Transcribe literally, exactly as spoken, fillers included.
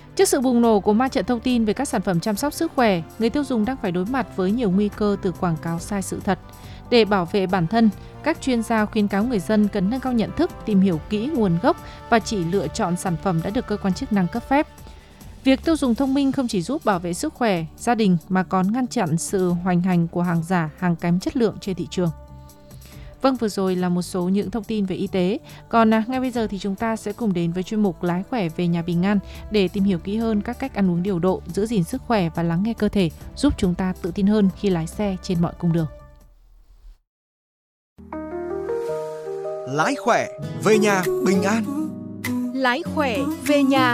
Trước sự bùng nổ của ma trận thông tin về các sản phẩm chăm sóc sức khỏe, người tiêu dùng đang phải đối mặt với nhiều nguy cơ từ quảng cáo sai sự thật. Để bảo vệ bản thân, các chuyên gia khuyến cáo người dân cần nâng cao nhận thức, tìm hiểu kỹ nguồn gốc và chỉ lựa chọn sản phẩm đã được cơ quan chức năng cấp phép. Việc tiêu dùng thông minh không chỉ giúp bảo vệ sức khỏe, gia đình mà còn ngăn chặn sự hoành hành của hàng giả, hàng kém chất lượng trên thị trường. Vâng, vừa rồi là một số những thông tin về y tế. Còn à, ngay bây giờ thì chúng ta sẽ cùng đến với chuyên mục Lái khỏe về nhà bình an để tìm hiểu kỹ hơn các cách ăn uống điều độ, giữ gìn sức khỏe và lắng nghe cơ thể, giúp chúng ta tự tin hơn khi lái xe trên mọi cung đường. Lái khỏe về nhà bình an. Lái khỏe về nhà